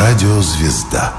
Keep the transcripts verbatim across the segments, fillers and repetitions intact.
Радиозвезда.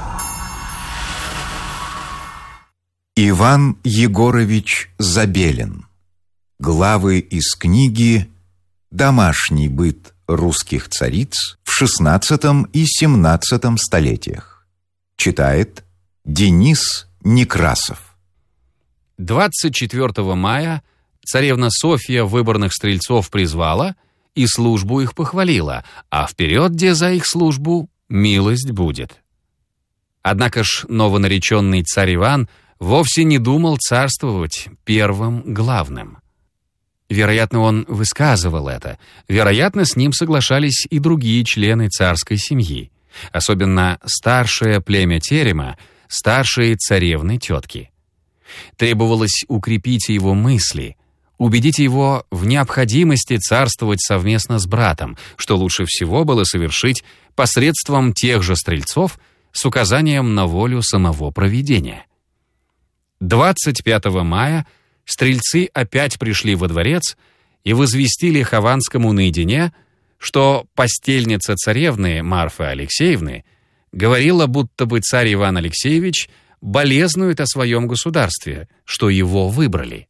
Иван Егорович Забелин. Главы из книги «Домашний быт русских цариц в шестнадцатом и семнадцатом столетиях». Читает Денис Некрасов. двадцать четвёртого мая царевна Софья выборных стрельцов призвала и службу их похвалила, а вперед, где за их службу милость будет. Однако ж новонареченный царь Иван вовсе не думал царствовать первым главным. Вероятно, он высказывал это. Вероятно, с ним соглашались и другие члены царской семьи, особенно старшее племя терема, старшие царевны тетки. Требовалось укрепить его мысли, убедить его в необходимости царствовать совместно с братом, что лучше всего было совершить посредством тех же стрельцов с указанием на волю самого провидения. двадцать пятого мая стрельцы опять пришли во дворец и возвестили Хованскому наедине, что постельница царевны Марфы Алексеевны говорила, будто бы царь Иван Алексеевич болезнует о своем государстве, что его выбрали.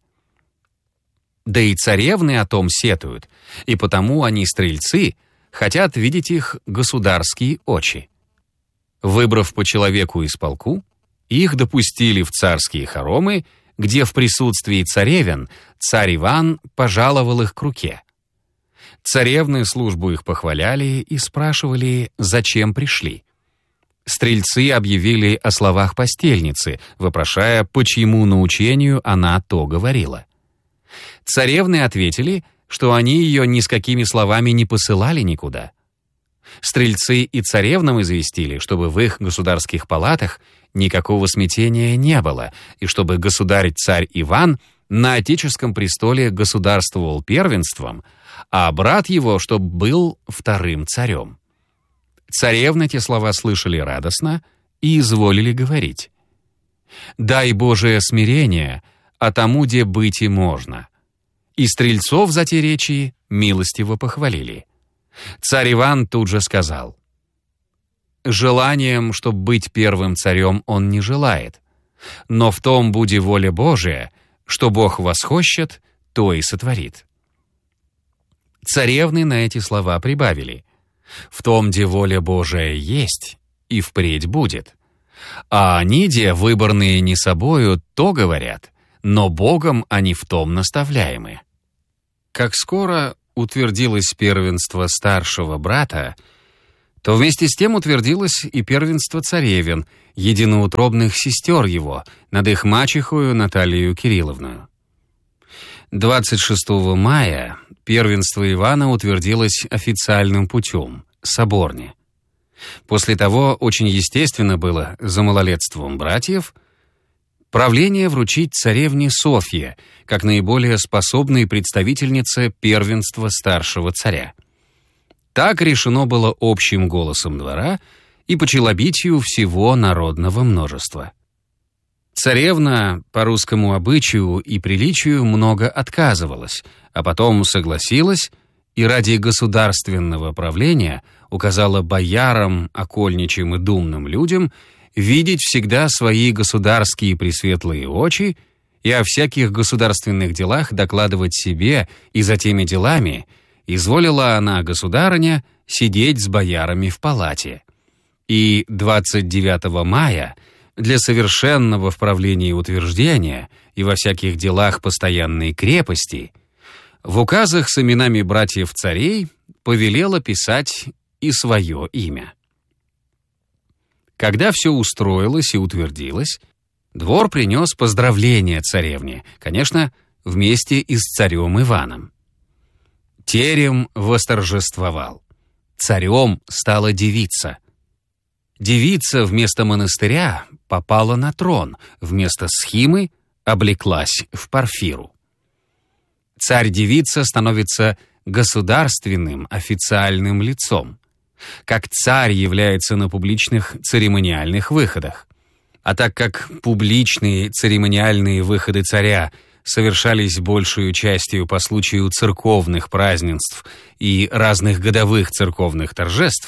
Да и царевны о том сетуют, и потому они, стрельцы, хотят видеть их государские очи. Выбрав по человеку из полку, их допустили в царские хоромы, где в присутствии царевен царь Иван пожаловал их к руке. Царевны службу их похваляли и спрашивали, зачем пришли. Стрельцы объявили о словах постельницы, вопрошая, по чьему научению она то говорила. Царевны ответили, что они ее ни с какими словами не посылали никуда. Стрельцы и царевнам известили, чтобы в их государских палатах никакого смятения не было, и чтобы государь-царь Иван на отеческом престоле государствовал первенством, а брат его, чтоб был вторым царем. Царевны эти слова слышали радостно и изволили говорить: «Дай Божие смирение, а тому, де быть и можно». И стрельцов за те речи милостиво похвалили. Царь Иван тут же сказал: «Желанием, чтоб быть первым царем, он не желает, но в том буди воля Божия, что Бог восхощет, то и сотворит». Царевны на эти слова прибавили: «В том, де воля Божия есть, и впредь будет. А они, де выборные не собою, то говорят, но Богом они в том наставляемы». Как скоро утвердилось первенство старшего брата, то вместе с тем утвердилось и первенство царевен, единоутробных сестер его, над их мачехою Наталью Кирилловну. двадцать шестого мая первенство Ивана утвердилось официальным путем, соборне. После того очень естественно было за малолетством братьев правление вручить царевне Софье, как наиболее способной представительнице первенства старшего царя. Так решено было общим голосом двора и по челобитию всего народного множества. Царевна по русскому обычаю и приличию много отказывалась, а потом согласилась и ради государственного правления указала боярам, окольничьим и думным людям видеть всегда свои государские пресветлые очи и о всяких государственных делах докладывать себе, и за теми делами изволила она, государыня, сидеть с боярами в палате. И двадцать девятого мая для совершенного в правлении утверждения и во всяких делах постоянной крепости в указах с именами братьев-царей повелела писать и свое имя. Когда все устроилось и утвердилось, двор принес поздравления царевне, конечно, вместе и с царем Иваном. Терем восторжествовал. Царем стала девица. Девица вместо монастыря попала на трон, вместо схимы облеклась в парфиру. Царь-девица становится государственным официальным лицом. Как царь является на публичных церемониальных выходах. А так как публичные церемониальные выходы царя совершались большую частью по случаю церковных празднеств и разных годовых церковных торжеств,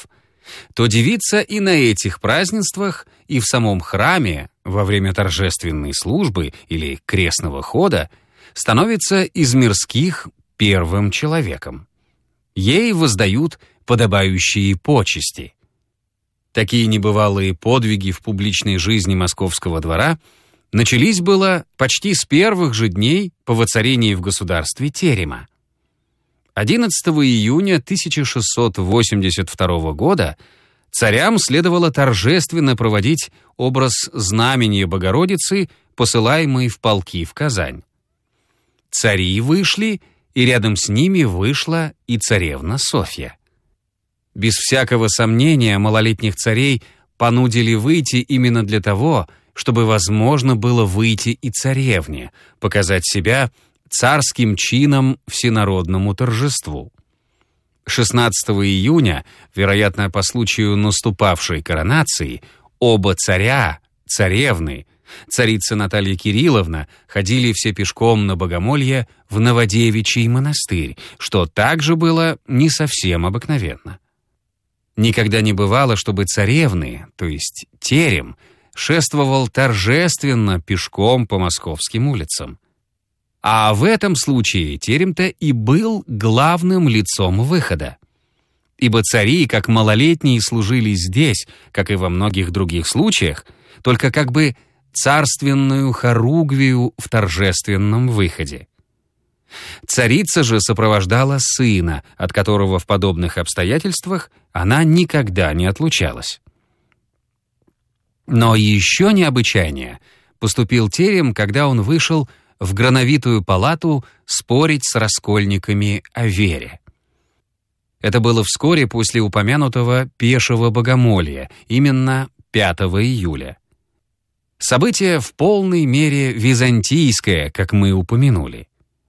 то девица и на этих празднествах, и в самом храме во время торжественной службы или крестного хода становится из мирских первым человеком. Ей воздают подобающие почести. Такие небывалые подвиги в публичной жизни московского двора начались было почти с первых же дней по воцарении в государстве терема. одиннадцатого июня тысяча шестьсот восемьдесят второго года царям следовало торжественно проводить образ знамения Богородицы, посылаемый в полки в Казань. Цари вышли, и рядом с ними вышла и царевна Софья. Без всякого сомнения, малолетних царей понудили выйти именно для того, чтобы возможно было выйти и царевне, показать себя царским чином всенародному торжеству. шестнадцатого июня, вероятно, по случаю наступавшей коронации, оба царя, царевны, царица Наталья Кирилловна, ходили все пешком на богомолье в Новодевичий монастырь, что также было не совсем обыкновенно. Никогда не бывало, чтобы царевны, то есть терем, шествовал торжественно пешком по московским улицам. А в этом случае терем-то и был главным лицом выхода. Ибо цари, как малолетние, служили здесь, как и во многих других случаях, только как бы царственную хоругвию в торжественном выходе. Царица же сопровождала сына, от которого в подобных обстоятельствах она никогда не отлучалась. Но еще необычайнее поступил терем, когда он вышел в Грановитую палату спорить с раскольниками о вере. Это было вскоре после упомянутого пешего богомолья, именно пятого июля. Событие в полной мере византийское, как мы упомянули.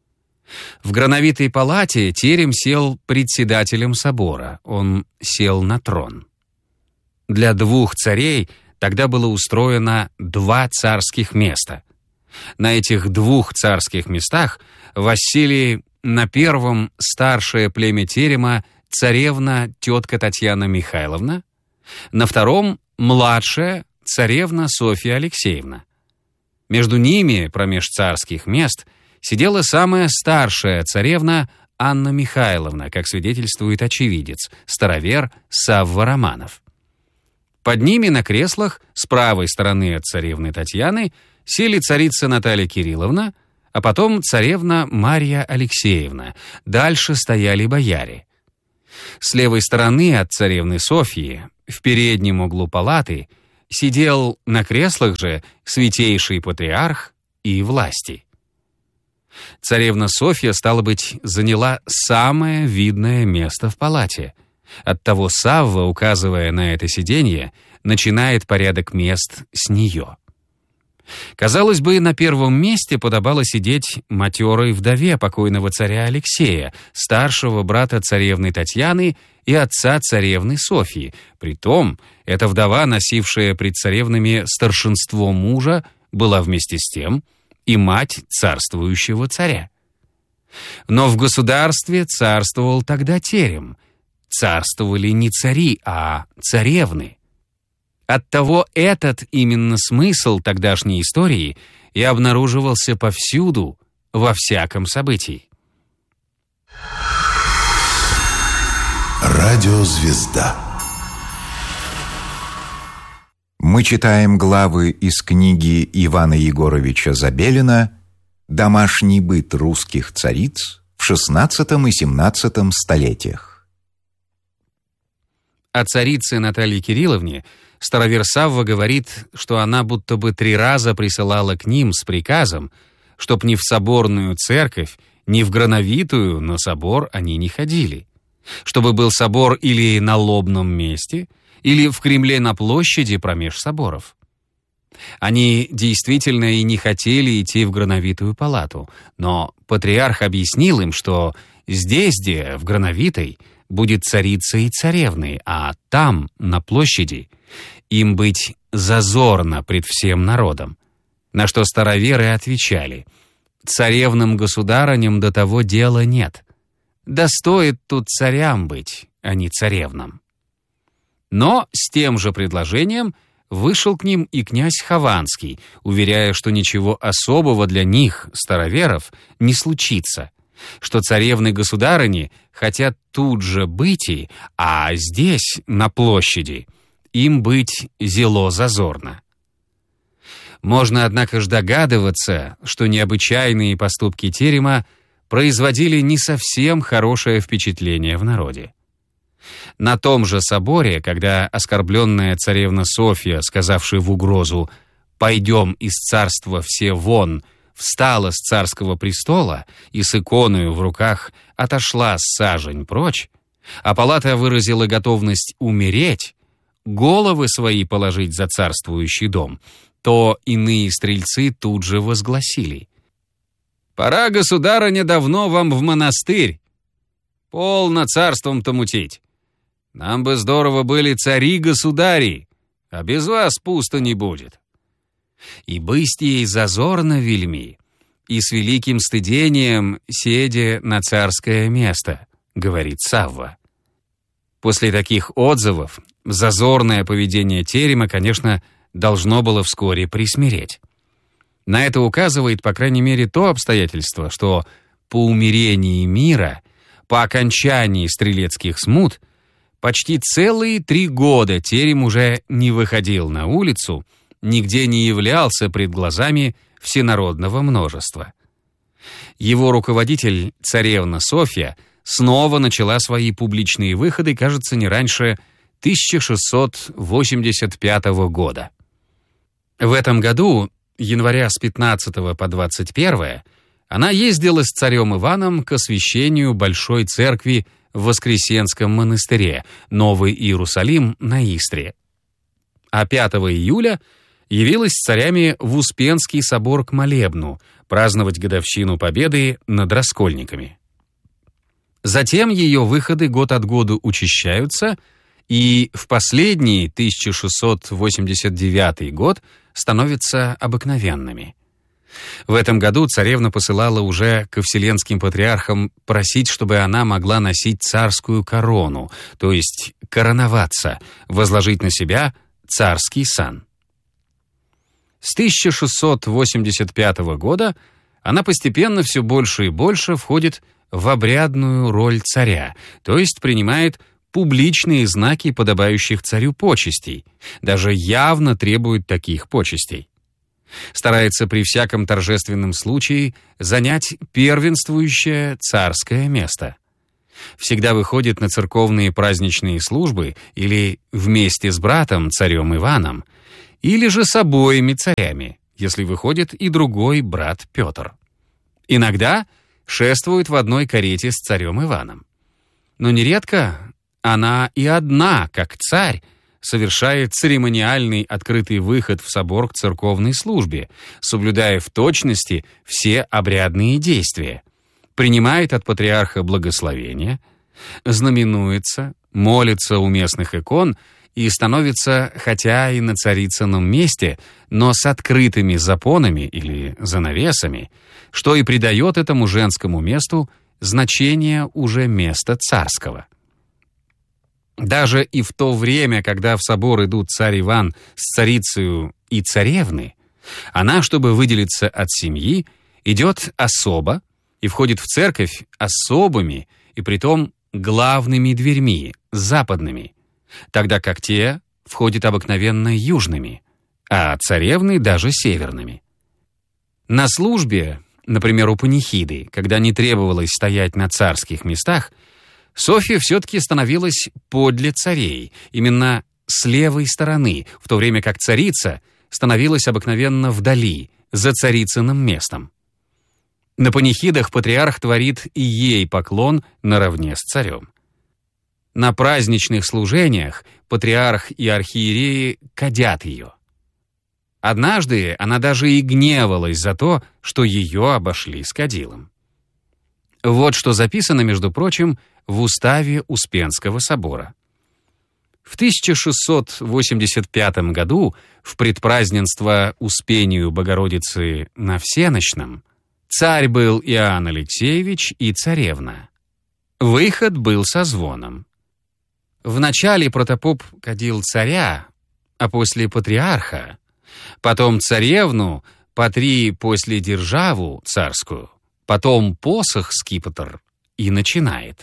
В Грановитой палате терем сел председателем собора, он сел на трон. Для двух царей тогда было устроено два царских места. На этих двух царских местах воссели на первом старшее племя терема царевна тетка Татьяна Михайловна, на втором младшая царевна Софья Алексеевна. Между ними, промеж царских мест, сидела самая старшая царевна Анна Михайловна, как свидетельствует очевидец, старовер Савва Романов. Под ними на креслах с правой стороны от царевны Татьяны сели царица Наталья Кирилловна, а потом царевна Марья Алексеевна. Дальше стояли бояре. С левой стороны от царевны Софьи, в переднем углу палаты, сидел на креслах же святейший патриарх и власти. Царевна Софья, стало быть, заняла самое видное место в палате. Оттого Савва, указывая на это сиденье, начинает порядок мест с нее. Казалось бы, на первом месте подобало сидеть матерой вдове покойного царя Алексея, старшего брата царевны Татьяны и отца царевны Софьи. Притом, эта вдова, носившая пред царевнами старшинство мужа, была вместе с тем и мать царствующего царя. Но в государстве царствовал тогда терем. Царствовали не цари, а царевны. Оттого этот именно смысл тогдашней истории и обнаруживался повсюду, во всяком событии. Радиозвезда. Мы читаем главы из книги Ивана Егоровича Забелина «Домашний быт русских цариц в шестнадцатом и семнадцатом столетиях». О царице Наталье Кирилловне старовер Савва говорит, что она будто бы три раза присылала к ним с приказом, чтоб ни в соборную церковь, ни в Грановитую на собор они не ходили, чтобы был собор или на лобном месте, или в Кремле на площади промеж соборов. Они действительно и не хотели идти в Грановитую палату, но патриарх объяснил им, что здесь, где в Грановитой, будет царица и царевны, а там, на площади, им быть зазорно пред всем народом. На что староверы отвечали: царевным государыням до того дела нет. Да стоит тут царям быть, а не царевнам. Но с тем же предложением вышел к ним и князь Хованский, уверяя, что ничего особого для них, староверов, не случится, что царевны-государыни хотят тут же быть и, а здесь, на площади, им быть зело зазорно. Можно, однако ж, догадываться, что необычайные поступки терема производили не совсем хорошее впечатление в народе. На том же соборе, когда оскорбленная царевна Софья, сказавшая в угрозу «пойдем из царства все вон», встала с царского престола и с иконою в руках отошла сажень прочь, а палата выразила готовность умереть, головы свои положить за царствующий дом, то иные стрельцы тут же возгласили: «Пора, государыня, давно вам в монастырь. Полно царством-то мутить. Нам бы здорово были цари-государи, а без вас пусто не будет». И бысть ей зазорно вельми, и с великим стыдением седе на царское место, говорит Савва. После таких отзывов зазорное поведение терема, конечно, должно было вскоре присмиреть. На это указывает, по крайней мере, то обстоятельство, что по умирении мира, по окончании стрелецких смут, почти целые три года терем уже не выходил на улицу, нигде не являлся пред глазами всенародного множества. Его руководитель, царевна Софья, снова начала свои публичные выходы, кажется, не раньше тысяча шестьсот восемьдесят пятого года. В этом году, января с пятнадцатого по двадцать первое, она ездила с царем Иваном к освящению Большой Церкви в Воскресенском монастыре, Новый Иерусалим на Истре. А пятого июля явилась с царями в Успенский собор к молебну праздновать годовщину победы над раскольниками. Затем ее выходы год от года учащаются, и в последний тысяча шестьсот восемьдесят девятый год становятся обыкновенными. В этом году царевна посылала уже ко вселенским патриархам просить, чтобы она могла носить царскую корону, то есть короноваться, возложить на себя царский сан. С тысяча шестьсот восемьдесят пятого года она постепенно все больше и больше входит в обрядную роль царя, то есть принимает публичные знаки подобающих царю почестей, даже явно требует таких почестей. Старается при всяком торжественном случае занять первенствующее царское место. Всегда выходит на церковные праздничные службы или вместе с братом, царем Иваном, или же с обоими царями, если выходит и другой брат Петр. Иногда шествует в одной карете с царем Иваном. Но нередко она и одна, как царь, совершает церемониальный открытый выход в собор к церковной службе, соблюдая в точности все обрядные действия, принимает от патриарха благословение, знаменуется, молится у местных икон и становится, хотя и на царицыном месте, но с открытыми запонами или занавесами, что и придает этому женскому месту значение уже места царского. Даже и в то время, когда в собор идут царь Иван с царицею и царевны, она, чтобы выделиться от семьи, идет особо и входит в церковь особыми и притом главными дверьми, западными, тогда как те входят обыкновенно южными, а царевны даже северными. На службе, например, у панихиды, когда не требовалось стоять на царских местах, Софья все-таки становилась подле царей, именно с левой стороны, в то время как царица становилась обыкновенно вдали, за царицыным местом. На панихидах патриарх творит и ей поклон наравне с царем. На праздничных служениях патриарх и архиереи кадят ее. Однажды она даже и гневалась за то, что ее обошли с кадилом. Вот что записано, между прочим, в уставе Успенского собора. В тысяча шестьсот восемьдесят пятом году в предпраздненство Успению Богородицы на Всенощном царь был Иоанн Алексеевич и царевна. Выход был со звоном. Вначале протопоп кадил царя, а после патриарха, потом царевну, патри после державу царскую, потом посох скипетр и начинает.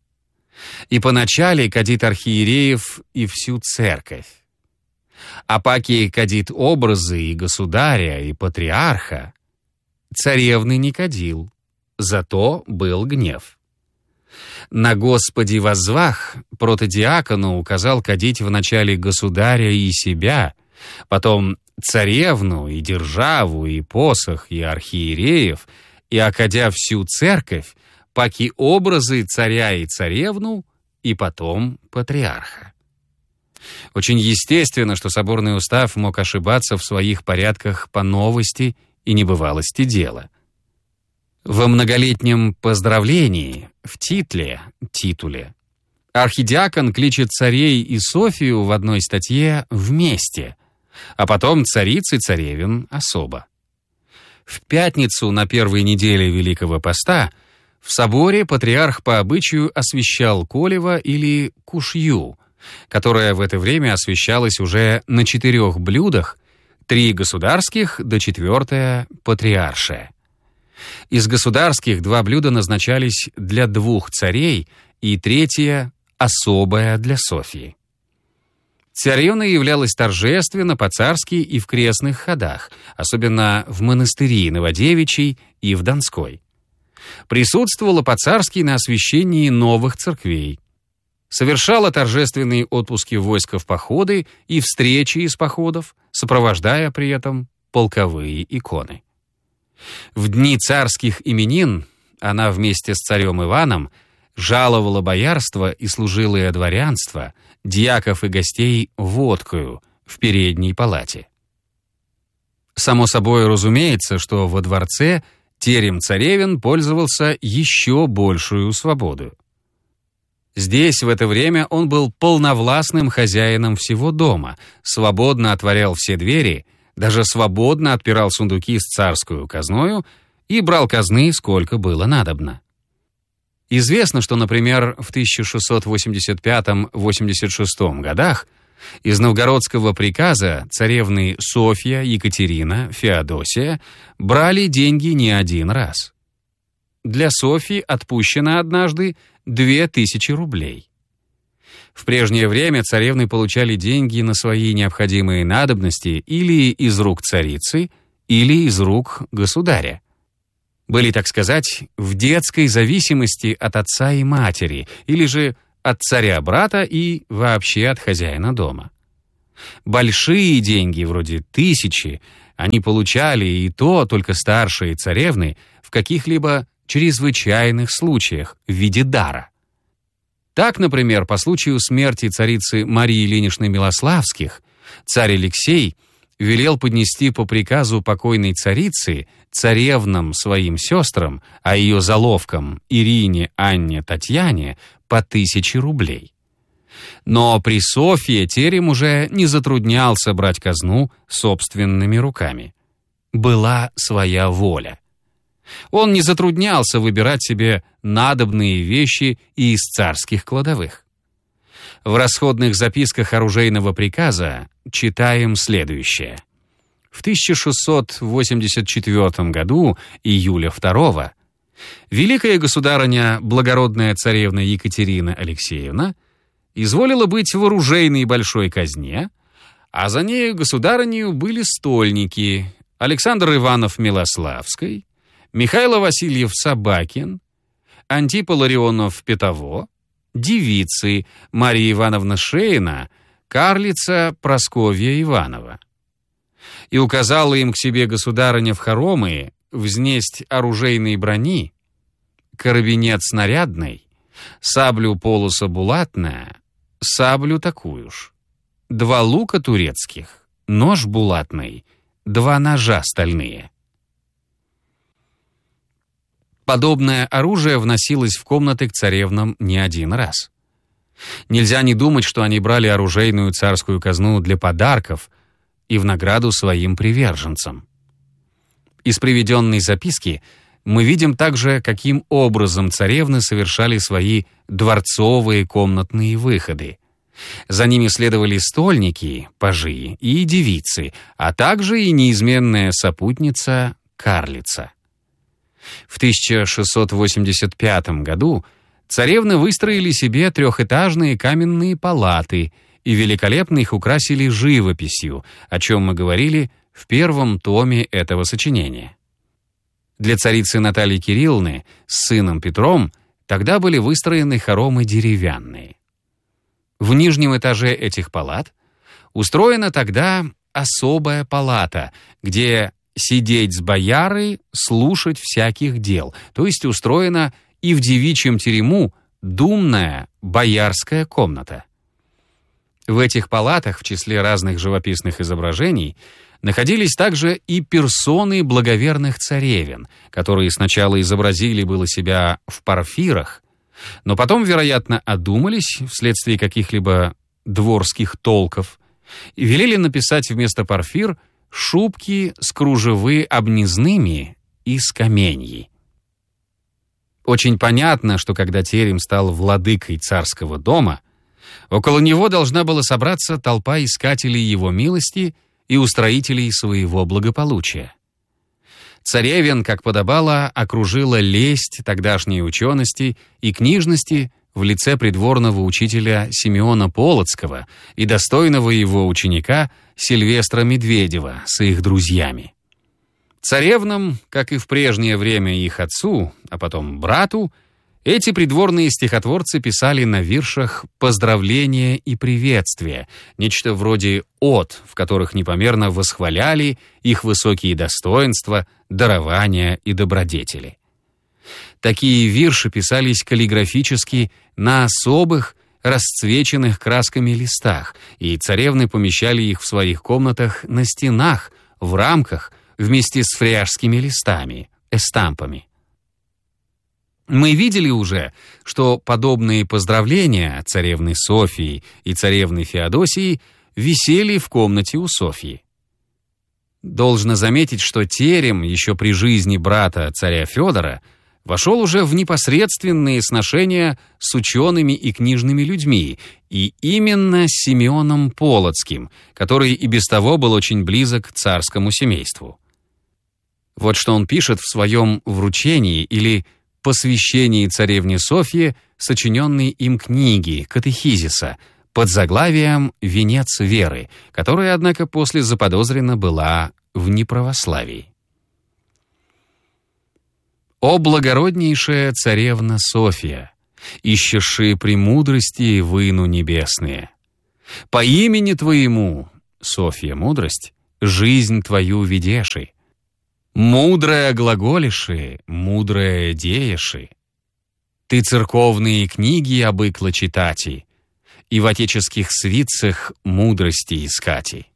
И поначале кадит архиереев и всю церковь. А паки кадит образы и государя, и патриарха, царевны не кадил, зато был гнев. На Господи воззвах протодиакону указал кадить вначале государя и себя, потом царевну и державу, и посох, и архиереев, и окадя всю церковь, паки образы царя и царевну, и потом патриарха. Очень естественно, что соборный устав мог ошибаться в своих порядках по новости и небывалости дела. Во многолетнем поздравлении, в титле, титуле, архидиакон кличет царей и Софию в одной статье вместе, а потом цариц и царевен особо. В пятницу на первой неделе Великого Поста в соборе патриарх по обычаю освящал колево или кушью, которая в это время освящалась уже на четырех блюдах, три государских, да четвертое патриаршее. Из государских два блюда назначались для двух царей, и третье — особое для Софии. Царевна являлась торжественно, по-царски и в крестных ходах, особенно в монастыре Новодевичьей и в Донской. Присутствовала по-царски на освящении новых церквей. Совершала торжественные отпуски войска в походы и встречи из походов, сопровождая при этом полковые иконы. В дни царских именин она вместе с царем Иваном жаловала боярство и служилое дворянство, дьяков и гостей водкою в передней палате. Само собой разумеется, что во дворце терем царевен пользовался еще большую свободу. Здесь в это время он был полновластным хозяином всего дома, свободно отворял все двери, даже свободно отпирал сундуки с царскую казною и брал казны, сколько было надобно. Известно, что, например, в тысяча шестьсот восемьдесят пятом — восемьдесят шестом годах из новгородского приказа царевны Софья, Екатерина, Феодосия брали деньги не один раз. Для Софьи отпущено однажды две тысячи рублей. В прежнее время царевны получали деньги на свои необходимые надобности или из рук царицы, или из рук государя. Были, так сказать, в детской зависимости от отца и матери, или же от царя-брата и вообще от хозяина дома. Большие деньги, вроде тысячи, они получали, и то только старшие царевны, в каких-либо чрезвычайных случаях в виде дара. Так, например, по случаю смерти царицы Марии Ильиничны Милославских царь Алексей велел поднести по приказу покойной царицы царевнам своим сестрам, а ее заловкам Ирине, Анне, Татьяне по тысяче рублей. Но при Софье терем уже не затруднялся брать казну собственными руками. Была своя воля. Он не затруднялся выбирать себе надобные вещи и из царских кладовых. В расходных записках оружейного приказа читаем следующее. В тысяча шестьсот восемьдесят четвёртом году, июля второго, великая государыня, благородная царевна Екатерина Алексеевна, изволила быть в оружейной большой казне, а за нею государынею были стольники Александр Иванов Милославской, Михаил Васильев Собакин, Антипа Ларионов Петово, девицы Мария Ивановна Шеина, карлица Прасковья Иванова. И указала им к себе государыня в хоромы взнесть оружейной брони, карабинет снарядный, саблю полоса булатная, саблю такую ж, два лука турецких, нож булатный, два ножа стальные. Подобное оружие вносилось в комнаты к царевнам не один раз. Нельзя не думать, что они брали оружейную царскую казну для подарков и в награду своим приверженцам. Из приведенной записки мы видим также, каким образом царевны совершали свои дворцовые комнатные выходы. За ними следовали стольники, пажи и девицы, а также и неизменная сопутница карлица. В тысяча шестьсот восемьдесят пятом году царевны выстроили себе трехэтажные каменные палаты и великолепно их украсили живописью, о чем мы говорили в первом томе этого сочинения. Для царицы Натальи Кирилловны с сыном Петром тогда были выстроены хоромы деревянные. В нижнем этаже этих палат устроена тогда особая палата, где сидеть с боярой, слушать всяких дел, то есть устроена и в девичьем терему думная боярская комната. В этих палатах в числе разных живописных изображений находились также и персоны благоверных царевен, которые сначала изобразили было себя в парфирах, но потом, вероятно, одумались вследствие каких-либо дворских толков и велели написать вместо парфир шубки с кружевы обнизными и с каменьи. Очень понятно, что когда терем стал владыкой царского дома, около него должна была собраться толпа искателей его милости и устроителей своего благополучия. Царевен, как подобало, окружила лесть тогдашней учености и книжности в лице придворного учителя Симеона Полоцкого и достойного его ученика Сильвестра Медведева с их друзьями. Царевнам, как и в прежнее время их отцу, а потом брату, эти придворные стихотворцы писали на виршах поздравления и приветствия, нечто вроде от, в которых непомерно восхваляли их высокие достоинства, дарования и добродетели. Такие вирши писались каллиграфически на особых, расцвеченных красками листах, и царевны помещали их в своих комнатах на стенах, в рамках, вместе с фряжскими листами, эстампами. Мы видели уже, что подобные поздравления царевны Софии и царевны Феодосии висели в комнате у Софьи. Должно заметить, что терем еще при жизни брата царя Федора вошел уже в непосредственные сношения с учеными и книжными людьми, и именно с Симеоном Полоцким, который и без того был очень близок к царскому семейству. Вот что он пишет в своем вручении или посвящении царевне Софье, сочиненной им книги «Катехизиса» под заглавием «Венец веры», которая, однако, после заподозрена была в неправославии. «О благороднейшая царевна Софья, ищеши премудрости выну небесные! По имени твоему, Софья мудрость, жизнь твою ведеши! Мудрая глаголиши, мудрая дееши. Ты церковные книги обыкла читати, и в отеческих свитцах мудрости искати».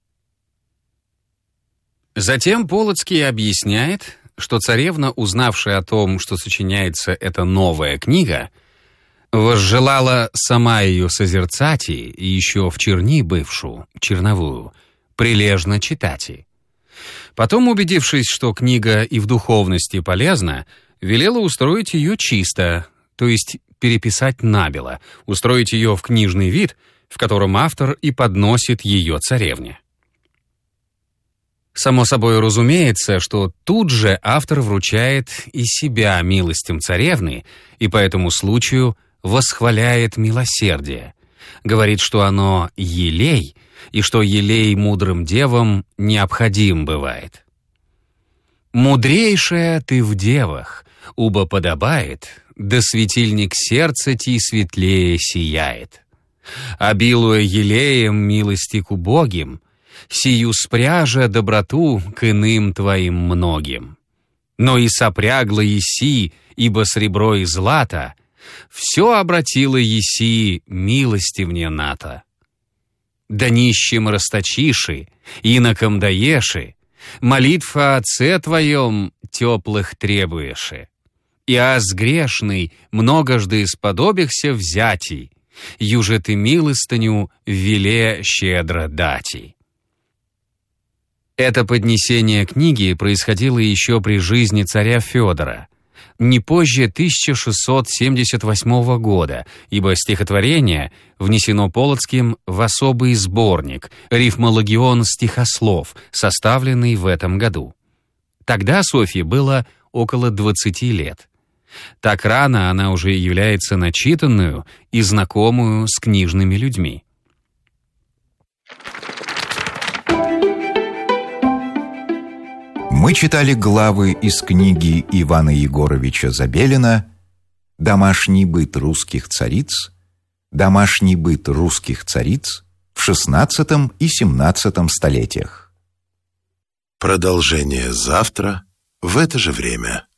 Затем Полоцкий объясняет, что царевна, узнавшая о том, что сочиняется эта новая книга, возжелала сама ее созерцати и еще в черни бывшую, черновую, прилежно читати. Потом, убедившись, что книга и в духовности полезна, велела устроить ее чисто, то есть переписать набело, устроить ее в книжный вид, в котором автор и подносит ее царевне. Само собой разумеется, что тут же автор вручает и себя милостям царевны и по этому случаю восхваляет милосердие, говорит, что оно елей, и что елей мудрым девам необходим бывает. «Мудрейшая ты в девах, убо подобает, да светильник сердца ти светлее сияет. Обилуя елеем милости к убогим, сию спряжа доброту к иным твоим многим. Но и сопрягла еси, ибо сребро и злато, все обратила еси милостивне ната. Да нищим расточиши, инокам даеши, молитва Отце твоем теплых требуеши. И аз грешный многожды сподобихся взятий, юже ты милостыню веле щедро дати». Это поднесение книги происходило еще при жизни царя Федора, не позже тысяча шестьсот семьдесят восьмого года, ибо стихотворение внесено Полоцким в особый сборник «Рифмологион стихослов», составленный в этом году. Тогда Софье было около двадцати лет. Так рано она уже является начитанную и знакомую с книжными людьми. Мы читали главы из книги Ивана Егоровича Забелина «Домашний быт русских цариц», «Домашний быт русских цариц» в шестнадцатом и семнадцатом столетиях. Продолжение завтра в это же время.